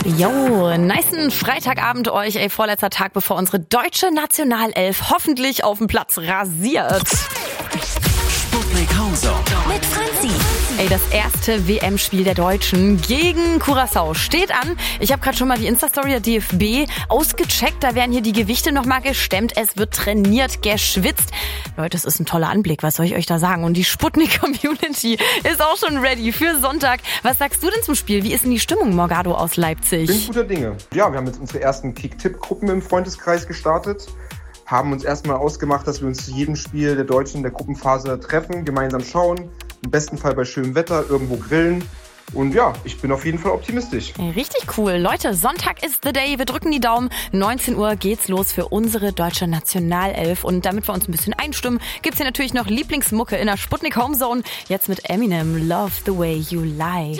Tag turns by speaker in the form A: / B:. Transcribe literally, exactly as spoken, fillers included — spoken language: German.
A: Jo, nicen Freitagabend euch, ey, vorletzter Tag, bevor unsere deutsche Nationalelf hoffentlich auf dem Platz rasiert.
B: Sputnik Homezone
A: Mit Franzi. Ey, das erste W M-Spiel der Deutschen gegen Curaçao steht an. Ich habe gerade schon mal die Insta-Story der D F B ausgecheckt. Da werden hier die Gewichte nochmal gestemmt. Es wird trainiert, geschwitzt. Leute, es ist ein toller Anblick. Was soll ich euch da sagen? Und die Sputnik-Community ist auch schon ready für Sonntag. Was sagst du denn zum Spiel? Wie ist denn die Stimmung, Morgado aus Leipzig?
C: Ich bin guter Dinge. Ja, wir haben jetzt unsere ersten Kick-Tipp-Gruppen im Freundeskreis gestartet. Haben uns erstmal ausgemacht, dass wir uns zu jedem Spiel der Deutschen in der Gruppenphase treffen, gemeinsam schauen, im besten Fall bei schönem Wetter, irgendwo grillen. Und ja, ich bin auf jeden Fall optimistisch.
A: Richtig cool. Leute, Sonntag ist the day. Wir drücken die Daumen. neunzehn Uhr geht's los für unsere deutsche Nationalelf. Und damit wir uns ein bisschen einstimmen, gibt's hier natürlich noch Lieblingsmucke in der Sputnik Homezone. Jetzt mit Eminem, Love the Way You Lie.